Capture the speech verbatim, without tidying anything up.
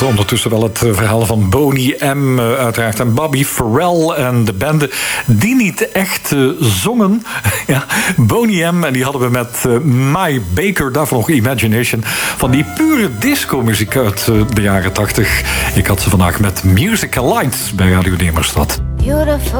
kent ondertussen wel het verhaal van Boney M. uiteraard. En Bobby Farrell en de bende die niet echt uh, zongen. Ja, Boney M. En die hadden we met uh, My Baker. Daarvoor nog Imagination. Van die pure disco-muziek uit uh, de jaren tachtig. Ik had ze vandaag met Musical Lights bij Radio Nemerstad. Beautiful